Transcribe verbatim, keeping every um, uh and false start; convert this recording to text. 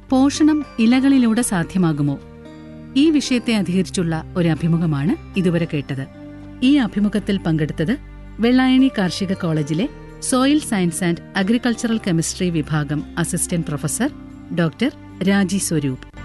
പോഷണം ഇലകളിലൂടെ സാധ്യമാകുമോ? ഈ വിഷയത്തെ അധികരിച്ചുള്ള ഒരു അഭിമുഖമാണ് ഇതുവരെ കേട്ടത്. ഈ അഭിമുഖത്തിൽ പങ്കെടുത്തത് വെള്ളായണി കാർഷിക കോളേജിലെ soil science and agricultural chemistry വിഭാഗം അസിസ്റ്റന്റ് പ്രൊഫസർ ഡോക്ടർ രാജി സ്വരൂപ്.